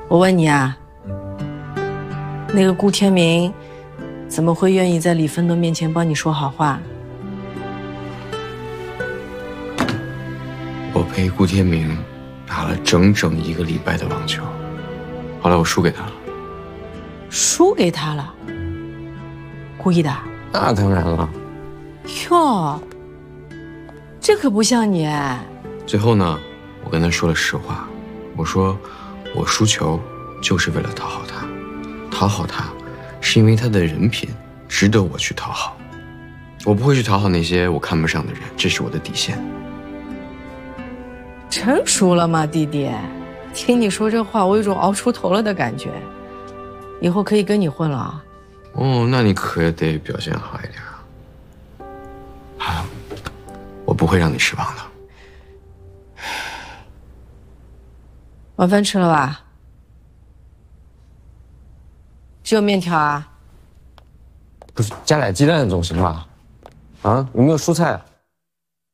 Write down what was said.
我问你啊，那个顾天明怎么会愿意在李芬多面前帮你说好话？ 我陪顾天明打了整整1个礼拜的网球，后来我输给他了。 输给他了？故意的？ 那当然了。 哟，这可不像你哎。 最后呢，我跟他说了实话，我说我输球就是为了讨好他，讨好他是因为他的人品值得我去讨好，我不会去讨好那些我看不上的人，这是我的底线。 成熟了吗，弟弟？听你说这话，我有种熬出头了的感觉。以后可以跟你混了啊？ 哦，那你可得表现好一点啊！好，我不会让你失望的。 晚饭吃了吧？只有面条啊？ 不是加点鸡蛋总行吧？啊，有没有蔬菜啊？